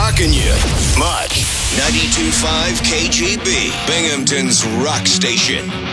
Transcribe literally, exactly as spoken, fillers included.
rocking you. Much. ninety-two point five K G B, Binghamton's rock station.